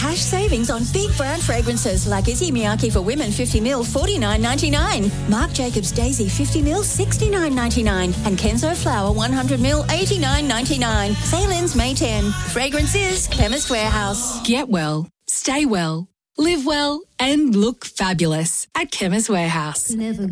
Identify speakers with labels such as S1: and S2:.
S1: cash savings on big brand fragrances like Issey Miyake for women 50ml $49.99. Marc Jacobs Daisy 50ml $69.99. And Kenzo Flower 100ml $89.99. Sale ends May 10. Fragrance is Chemist Warehouse.
S2: Get well, stay well, live well and look fabulous at Chemist Warehouse.
S3: Never